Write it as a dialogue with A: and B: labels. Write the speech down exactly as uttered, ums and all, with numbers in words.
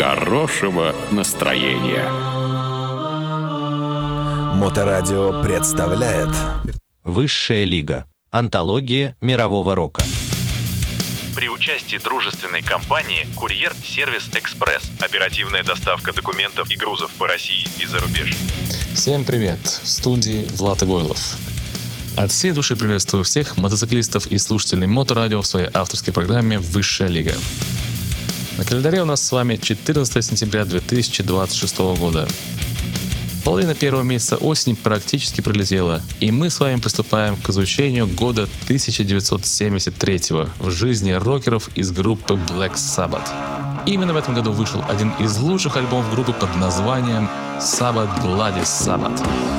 A: хорошего настроения.
B: Моторадио представляет
C: Высшая лига. Антология мирового рока.
D: При участии дружественной компании «Курьер Сервис Экспресс». Оперативная доставка документов и грузов по России и за рубеж.
E: Всем привет! В студии Влад Игойлов. От всей души приветствую всех мотоциклистов и слушателей Моторадио в своей авторской программе «Высшая лига». На календаре у нас с вами четырнадцатое сентября две тысячи двадцать шестого года. Половина первого месяца осени практически пролетела, и мы с вами приступаем к изучению года тысяча девятьсот семьдесят третьего в жизни рокеров из группы Black Sabbath. Именно в этом году вышел один из лучших альбомов группы под названием Sabbath Bloody Sabbath.